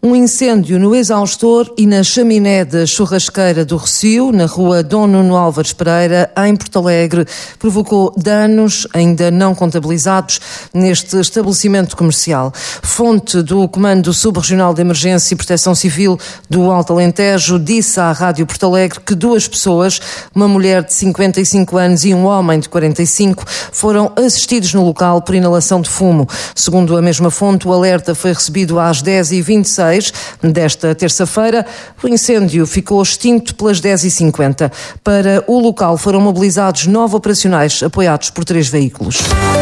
Um incêndio no exaustor e na chaminé da churrasqueira do Rocio, na rua Dom Nuno Álvares Pereira, em Porto Alegre, provocou danos ainda não contabilizados neste estabelecimento comercial. Fonte do Comando Subregional de Emergência e Proteção Civil do Alto Alentejo disse à Rádio Porto Alegre que 2 pessoas, uma mulher de 55 anos e um homem de 45, foram assistidos no local por inalação de fumo. Segundo a mesma fonte, o alerta foi recebido às 10h26 desta terça-feira. O incêndio ficou extinto pelas 10h50. Para o local foram mobilizados 9 operacionais apoiados por 3 veículos.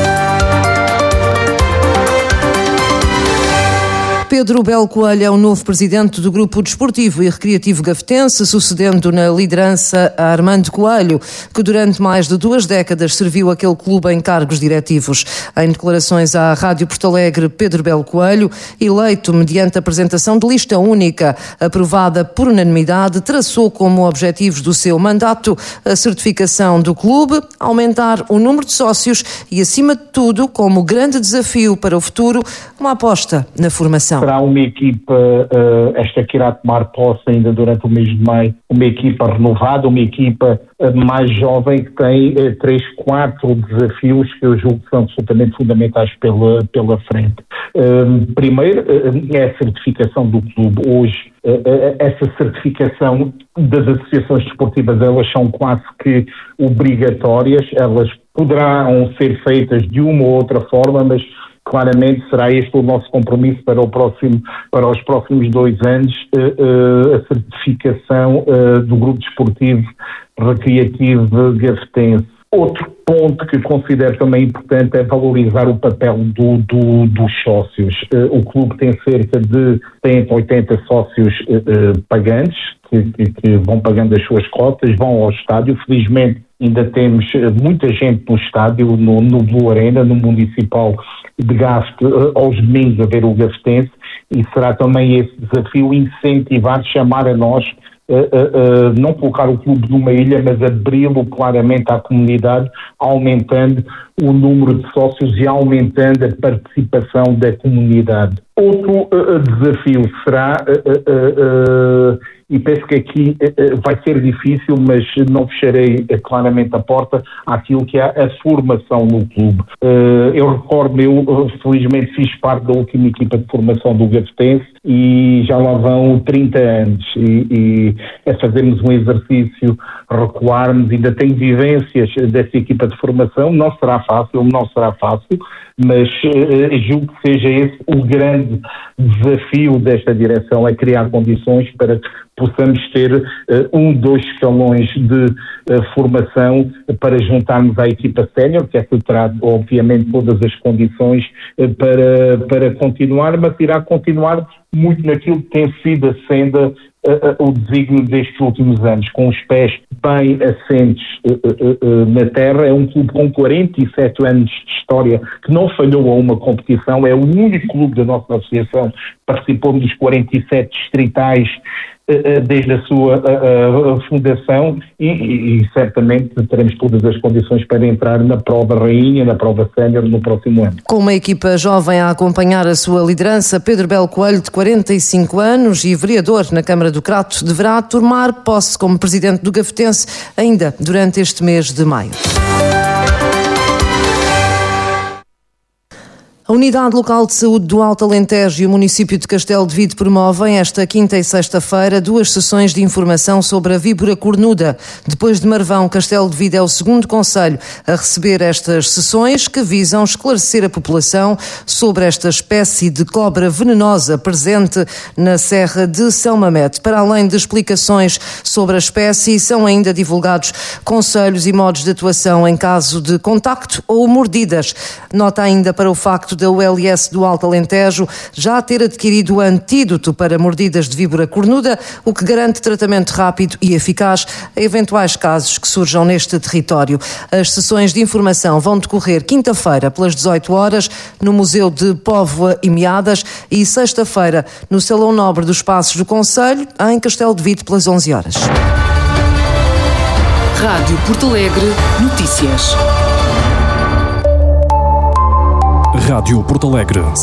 Pedro Belo Coelho é o novo presidente do Grupo Desportivo e Recreativo Gafetense, sucedendo na liderança a Armando Coelho, que durante mais de 2 décadas serviu aquele clube em cargos diretivos. Em declarações à Rádio Porto Alegre, Pedro Belo Coelho, eleito mediante apresentação de lista única, aprovada por unanimidade, traçou como objetivos do seu mandato a certificação do clube, aumentar o número de sócios e, acima de tudo, como grande desafio para o futuro, uma aposta na formação. Será uma equipa, esta que irá tomar posse ainda durante o mês de maio, uma equipa renovada, uma equipa mais jovem que tem 3-4 desafios que eu julgo que são absolutamente fundamentais pela frente. Primeiro, é a certificação do clube. Hoje, essa certificação das associações desportivas, elas são quase que obrigatórias, elas poderão ser feitas de uma ou outra forma, mas claramente será este o nosso compromisso para os próximos 2 anos, a certificação do Grupo Desportivo Recreativo Gafetense. Outro ponto que considero também importante é valorizar o papel dos sócios. O clube tem cerca de 80 sócios pagantes, que vão pagando as suas cotas, vão ao estádio. Felizmente ainda temos muita gente no estádio, no Blue Arena, no Municipal de Gaste, aos domingos a ver o Gafetense, e será também esse desafio incentivar, chamar a nós, não colocar o clube numa ilha, mas abri-lo claramente à comunidade, aumentando o número de sócios e aumentando a participação da comunidade. Outro desafio será, e penso que aqui vai ser difícil, mas não fecharei claramente a porta àquilo que é a formação no clube. Eu recordo, eu felizmente fiz parte da última equipa de formação do Gafetense e já lá vão 30 anos e é fazermos um exercício, recuarmos, ainda tenho vivências dessa equipa de formação, não será fácil, mas julgo que seja esse o grande desafio desta direção, é criar condições para que possamos ter 2 escalões de formação para juntarmos à equipa sénior, que essa terá obviamente todas as condições para continuar, mas irá continuar muito naquilo que tem sido a senda o desígnio destes últimos anos, com os pés bem assentes na terra. É um clube com 47 anos de história que não falhou a uma competição, é o único clube da nossa associação que participou dos 47 distritais desde a sua fundação e certamente teremos todas as condições para entrar na prova rainha, na prova sénior no próximo ano. Com uma equipa jovem a acompanhar a sua liderança, Pedro Belo Coelho, de 45 anos e vereador na Câmara do Crato, deverá tomar posse como presidente do Gafetense ainda durante este mês de maio. A Unidade Local de Saúde do Alto Alentejo e o município de Castelo de Vide promovem esta quinta e sexta-feira 2 sessões de informação sobre a víbora cornuda. Depois de Marvão, Castelo de Vide é o segundo concelho a receber estas sessões que visam esclarecer a população sobre esta espécie de cobra venenosa presente na Serra de São Mamede. Para além de explicações sobre a espécie, são ainda divulgados conselhos e modos de atuação em caso de contacto ou mordidas. Nota ainda para o facto da ULS do Alto Alentejo já ter adquirido o antídoto para mordidas de víbora cornuda, o que garante tratamento rápido e eficaz a eventuais casos que surjam neste território. As sessões de informação vão decorrer quinta-feira pelas 18 horas no Museu de Póvoa e Meadas e sexta-feira no Salão Nobre dos Passos do Concelho, em Castelo de Vide, pelas 11 horas. Rádio Porto Alegre Notícias. Rádio Porto Alegre.